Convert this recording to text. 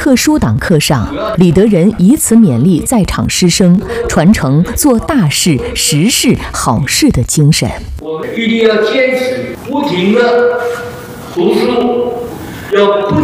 特殊党课上，李德仁以此勉励在场师生，传承做大事、实事、好事的精神。 我们一定要坚持不停地读书，要不